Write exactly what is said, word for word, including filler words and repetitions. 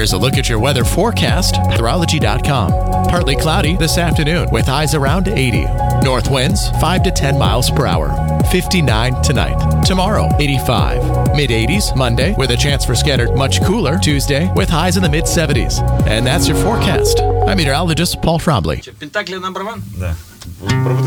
Here's a look at your weather forecast, weatherology dot com. Partly cloudy this afternoon with highs around eighty. North winds five to ten miles per hour. fifty-nine tonight. Tomorrow, eighty-five. mid eighties Monday with a chance for scattered much cooler Tuesday with highs in the mid seventies. And that's your forecast. I'm meteorologist Paul Trombley. Pentacle number one? Да.